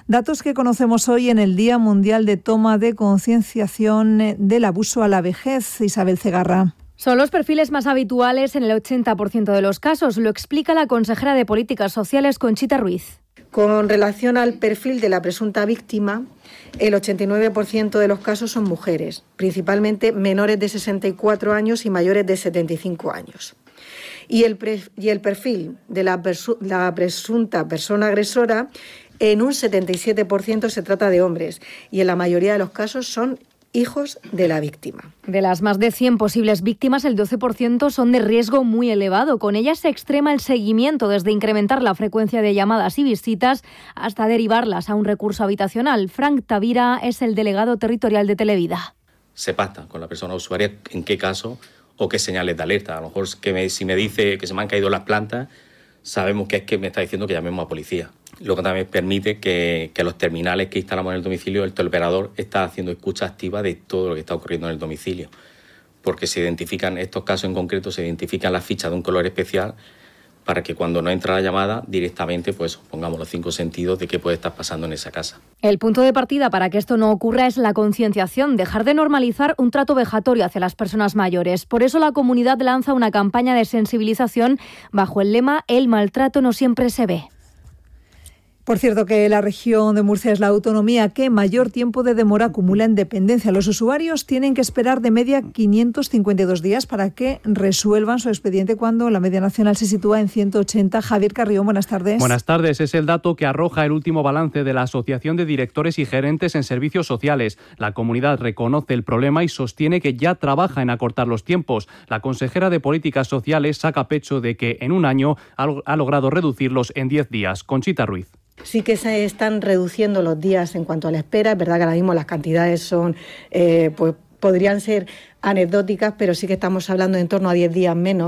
Datos que conocemos hoy en el Día Mundial de Toma de Concienciación del Abuso a la Vejez. Isabel Cegarra. Son los perfiles más habituales en el 80% de los casos, lo explica la consejera de Políticas Sociales, Conchita Ruiz. Con relación al perfil de la presunta víctima, el 89% de los casos son mujeres, principalmente menores de 64 años y mayores de 75 años. Y el perfil de la presunta persona agresora, en un 77% se trata de hombres y en la mayoría de los casos son hijos de la víctima. De las más de 100 posibles víctimas, el 12% son de riesgo muy elevado. Con ellas se extrema el seguimiento, desde incrementar la frecuencia de llamadas y visitas hasta derivarlas a un recurso habitacional. Frank Tavira es el delegado territorial de Televida. Se pacta con la persona usuaria en qué caso o qué señales de alerta. A lo mejor si me dice que se me han caído las plantas, sabemos que es que me está diciendo que llamemos a policía. Lo que también permite que los terminales que instalamos en el domicilio, el teleoperador está haciendo escucha activa de todo lo que está ocurriendo en el domicilio. Porque se identifican, estos casos en concreto, se identifican las fichas de un color especial para que cuando no entra la llamada, directamente pues pongamos los 5 sentidos de qué puede estar pasando en esa casa. El punto de partida para que esto no ocurra es la concienciación, dejar de normalizar un trato vejatorio hacia las personas mayores. Por eso la comunidad lanza una campaña de sensibilización bajo el lema «El maltrato no siempre se ve». Por cierto, que la región de Murcia es la autonomía que mayor tiempo de demora acumula en dependencia. Los usuarios tienen que esperar de media 552 días para que resuelvan su expediente, cuando la media nacional se sitúa en 180. Javier Carrión, buenas tardes. Buenas tardes. Es el dato que arroja el último balance de la Asociación de Directores y Gerentes en Servicios Sociales. La comunidad reconoce el problema y sostiene que ya trabaja en acortar los tiempos. La consejera de Políticas Sociales saca pecho de que en un año ha logrado reducirlos en 10 días. Conchita Ruiz. Sí que se están reduciendo los días en cuanto a la espera. Es verdad que ahora mismo las cantidades son, pues podrían ser anecdóticas, pero sí que estamos hablando de en torno a 10 días menos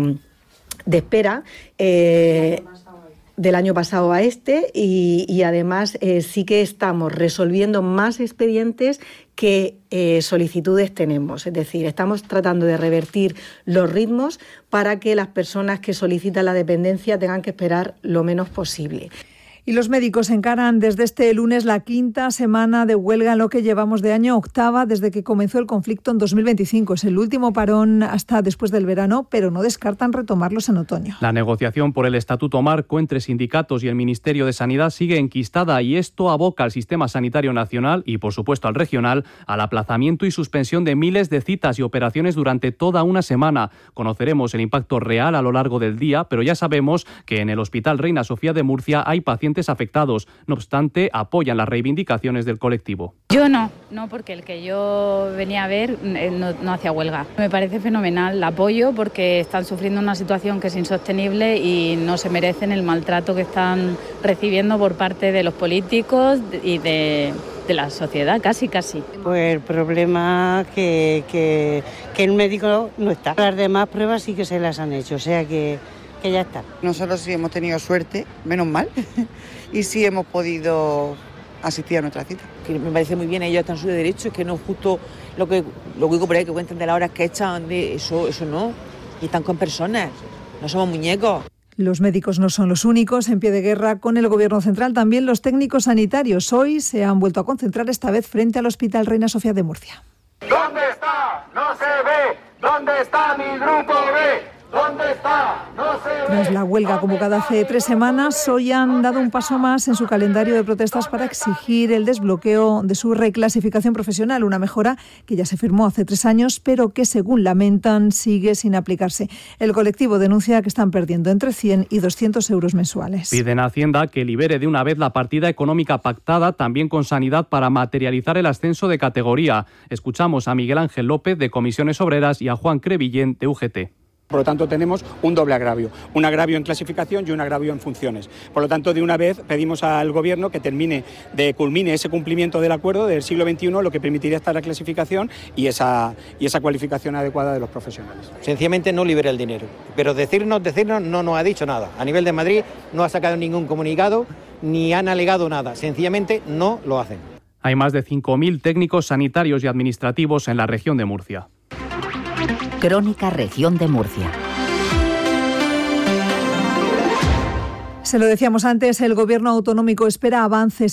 de espera del año pasado a este, y además sí que estamos resolviendo más expedientes que solicitudes tenemos. Es decir, estamos tratando de revertir los ritmos para que las personas que solicitan la dependencia tengan que esperar lo menos posible. Y los médicos encaran desde este lunes la 5ª semana de huelga en lo que llevamos de año, 8ª desde que comenzó el conflicto en 2025. Es el último parón hasta después del verano, pero no descartan retomarlos en otoño. La negociación por el Estatuto Marco entre sindicatos y el Ministerio de Sanidad sigue enquistada, y esto aboca al sistema sanitario nacional y, por supuesto, al regional al aplazamiento y suspensión de miles de citas y operaciones durante toda una semana. Conoceremos el impacto real a lo largo del día, pero ya sabemos que en el Hospital Reina Sofía de Murcia hay pacientes afectados. No obstante, apoyan las reivindicaciones del colectivo. Yo no, porque el que yo venía a ver no hacía huelga. Me parece fenomenal, la apoyo porque están sufriendo una situación que es insostenible y no se merecen el maltrato que están recibiendo por parte de los políticos y de la sociedad, casi. Pues el problema que el médico no está. Las demás pruebas sí que se las han hecho, o sea que ya está. Nosotros sí hemos tenido suerte, menos mal, y sí hemos podido asistir a nuestra cita. Que me parece muy bien, ellos están en su derecho, es que no es justo lo que digo por ahí, que cuentan de las horas que echan, de eso no, y están con personas, no somos muñecos. Los médicos no son los únicos en pie de guerra con el Gobierno central, también los técnicos sanitarios. Hoy se han vuelto a concentrar, esta vez frente al Hospital Reina Sofía de Murcia. ¿Dónde está? No se ve. ¿Dónde está mi grupo B? ¿Dónde está? No se ve. Tras la huelga convocada hace 3 semanas, hoy han dado un paso más en su calendario de protestas para exigir el desbloqueo de su reclasificación profesional, una mejora que ya se firmó hace 3 años, pero que, según lamentan, sigue sin aplicarse. El colectivo denuncia que están perdiendo entre 100 y 200 euros mensuales. Piden a Hacienda que libere de una vez la partida económica pactada, también con Sanidad, para materializar el ascenso de categoría. Escuchamos a Miguel Ángel López, de Comisiones Obreras, y a Juan Crevillén, de UGT. Por lo tanto, tenemos un doble agravio, un agravio en clasificación y un agravio en funciones. Por lo tanto, de una vez pedimos al Gobierno que culmine ese cumplimiento del acuerdo del siglo XXI, lo que permitiría esta reclasificación y esa cualificación adecuada de los profesionales. Sencillamente no libera el dinero, pero decirnos no nos ha dicho nada. A nivel de Madrid no ha sacado ningún comunicado ni han alegado nada, sencillamente no lo hacen. Hay más de 5.000 técnicos sanitarios y administrativos en la región de Murcia. Crónica Región de Murcia. Se lo decíamos antes, el Gobierno autonómico espera avances